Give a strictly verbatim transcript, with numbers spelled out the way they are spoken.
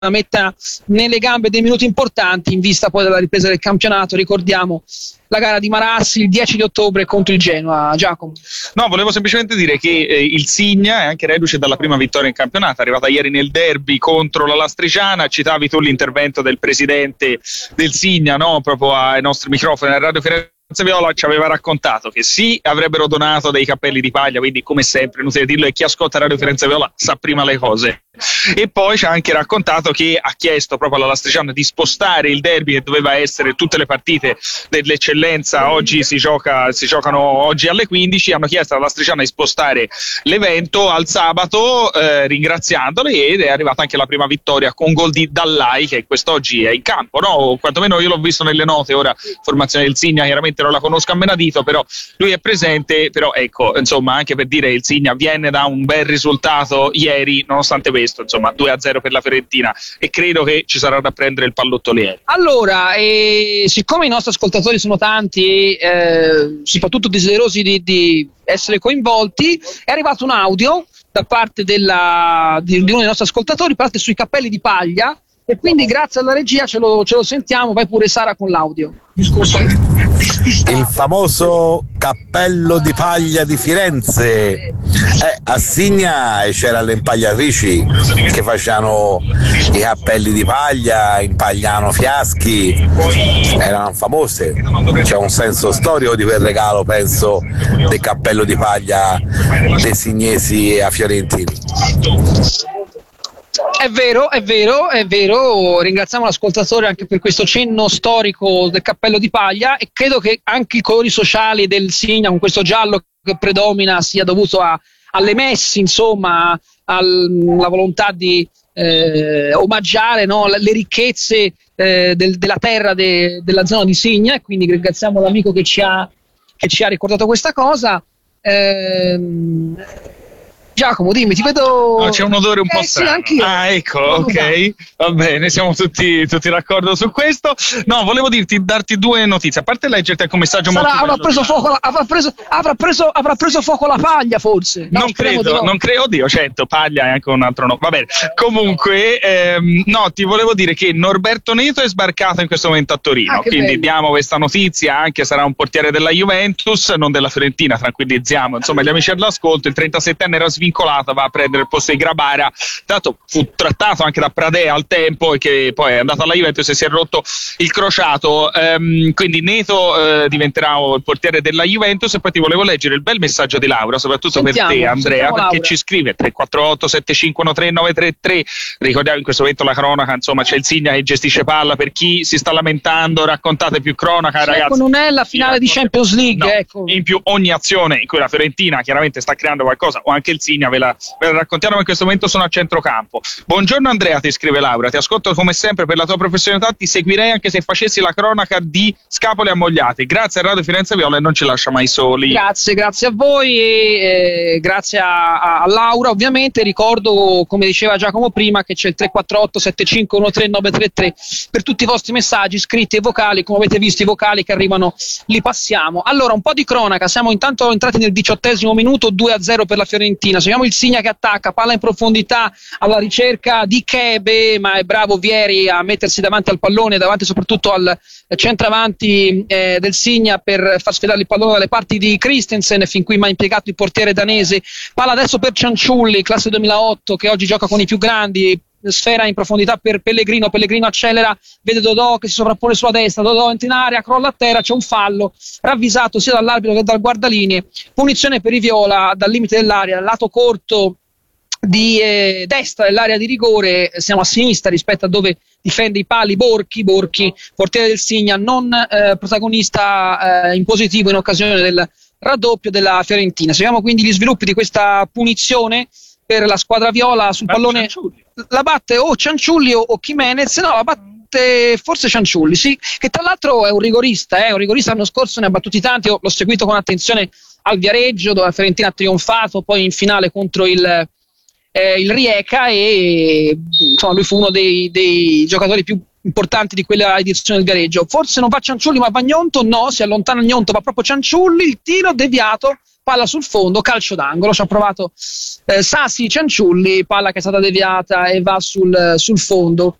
metta nelle gambe dei minuti importanti in vista poi della ripresa del campionato. Ricordiamo la gara di Marassi il dieci di ottobre contro il Genoa. Giacomo. No, volevo semplicemente dire che eh, il Signa è anche reduce dalla prima vittoria in campionato, è arrivata ieri nel derby contro la Lastriciana. Citavi tu l'intervento del presidente del Signa, no? Proprio ai nostri microfoni a Radio Firenze Viola ci aveva raccontato che sì, avrebbero donato dei cappelli di paglia, quindi come sempre inutile dirlo, e chi ascolta Radio Firenze Viola sa prima le cose. E poi ci ha anche raccontato che ha chiesto proprio alla Lastriciana di spostare il derby che doveva essere tutte le partite dell'eccellenza. Oggi si gioca, si giocano oggi alle quindici, hanno chiesto alla Lastriciana di spostare l'evento al sabato, eh, ringraziandole, ed è arrivata anche la prima vittoria con gol di Dallai, che quest'oggi è in campo, no? O quantomeno io l'ho visto nelle note. Ora formazione del Signa chiaramente non la conosco a menadito, però lui è presente. Però ecco, insomma, anche per dire, il Signa viene da un bel risultato ieri, nonostante questo, insomma, due a zero per la Fiorentina, e credo che ci sarà da prendere il pallottoliere. Allora, eh, siccome i nostri ascoltatori sono tanti e eh, soprattutto desiderosi di, di essere coinvolti, è arrivato un audio da parte della, di, di uno dei nostri ascoltatori, parte sui cappelli di paglia, e quindi grazie alla regia ce lo, ce lo sentiamo. Vai pure Sara con l'audio. Il famoso cappello di paglia di Firenze. Eh, a Signa c'erano le impagliatrici che facevano i cappelli di paglia, impagliano fiaschi, erano famose. C'è un senso storico di quel regalo, penso, del cappello di paglia dei signesi a fiorentini. È vero, è vero, è vero. Ringraziamo l'ascoltatore anche per questo cenno storico del cappello di paglia, e credo che anche i colori sociali del Signa, con questo giallo che predomina, sia dovuto a, alle messi, insomma, alla volontà di eh, omaggiare, no, le ricchezze eh, del, della terra de, della zona di Signa, e quindi ringraziamo l'amico che ci ha, che ci ha ricordato questa cosa. Ehm, Giacomo, dimmi, ti vedo. No, c'è un odore un eh, po' strano. Sì, anch'io. Ah, ecco, ok, va bene, siamo tutti, tutti d'accordo su questo. No, volevo dirti, darti due notizie. A parte leggerti anche un messaggio Sarà, molto avrà bello. preso fuoco la, avrà, preso, avrà, preso, avrà preso fuoco la paglia, forse. No, non credo, no. non credo, oddio, certo, paglia è anche un altro nome. Va bene. Comunque, ehm, no, ti volevo dire che Norberto Neto è sbarcato in questo momento a Torino. Ah, quindi bello. diamo questa notizia, anche sarà un portiere della Juventus, non della Fiorentina, tranquillizziamo. Insomma, gli amici all'ascolto, il trentasettenne era svincolato, va a prendere il posto di Grabara. Tanto fu trattato anche da Pradea al tempo, e che poi è andato alla Juventus e si è rotto il crociato. Ehm, quindi Neto eh, diventerà il portiere della Juventus. E poi ti volevo leggere il bel messaggio di Laura, soprattutto Sentiamo, per te, Andrea, perché Laura ci scrive tre quattro otto sette cinque uno tre nove tre tre. Ricordiamo in questo momento la cronaca, insomma, c'è il Signa che gestisce palla. Per chi si sta lamentando, raccontate più cronaca, Ecco, ragazzi. non è la finale di Champions League, No, ecco. in più ogni azione in cui la Fiorentina chiaramente sta creando qualcosa, o anche il Signa, ve la, ve la raccontiamo. In questo momento sono a centrocampo. Buongiorno Andrea, ti scrive Laura, ti ascolto come sempre per la tua professionalità, ti seguirei anche se facessi la cronaca di Scapoli Ammogliati. Grazie a Radio Firenze Viola, e non ci lascia mai soli. Grazie, grazie a voi, e eh, grazie a, a, a Laura. Ovviamente ricordo, come diceva Giacomo prima, che c'è il tre quattro otto sette cinque uno tre nove tre tre per tutti i vostri messaggi scritti e vocali. Come avete visto, i vocali che arrivano li passiamo. Allora, un po' di cronaca. Siamo intanto entrati nel diciottesimo minuto, due a zero per la Fiorentina. Seguiamo il Signa che attacca, palla in profondità alla ricerca di Chebe, ma è bravo Vieri a mettersi davanti al pallone, davanti soprattutto al centravanti eh, del Signa, per far sfidare il pallone dalle parti di Christensen, fin qui mai impiegato il portiere danese. Palla adesso per Cianciulli, classe duemilaotto, che oggi gioca con i più grandi. Sfera in profondità per Pellegrino, Pellegrino accelera, vede Dodò che si sovrappone sulla destra, Dodò entra in area, crolla a terra, c'è un fallo ravvisato sia dall'arbitro che dal guardalinee. Punizione per i viola dal limite dell'area, lato corto di eh, destra dell'area di rigore. Siamo a sinistra rispetto a dove difende i pali Borchi, Borchi portiere del Signa, non eh, protagonista eh, in positivo in occasione del raddoppio della Fiorentina. Seguiamo quindi gli sviluppi di questa punizione per la squadra viola sul pallone. La batte o Cianciulli o, o Jimenez, no, la batte forse Cianciulli, sì, che tra l'altro è un rigorista, eh, un rigorista. L'anno scorso ne ha battuti tanti, io l'ho seguito con attenzione al Viareggio, dove la Fiorentina ha trionfato poi in finale contro il Eh, il Rijeka, e insomma lui fu uno dei, dei giocatori più importanti di quella edizione del Viareggio. Forse non va Cianciulli ma va Gnonto, no, si allontana Gnonto, va proprio Cianciulli, il tiro deviato palla sul fondo, calcio d'angolo. Ci ha provato eh, Sassi Cianciulli, palla che è stata deviata e va sul, sul fondo.